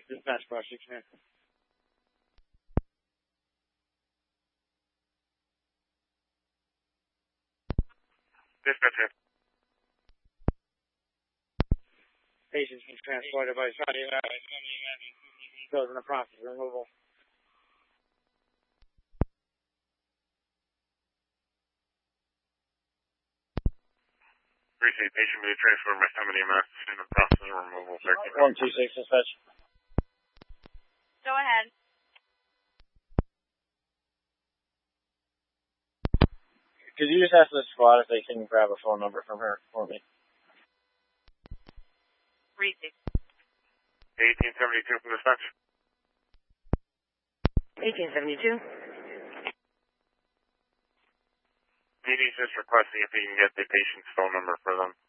Dispatch bar 6 man. Dispatcher. Patient's been transported by Saudi Arabia. Still in the process of removal. Appreciate patient being transferred by somebody in the process of removal. 126 dispatch. Go ahead. Could you just ask the squad if they can grab a phone number from her for me? Reese. 1872 from dispatch. 1872. PD's just requesting if he can get the patient's phone number for them.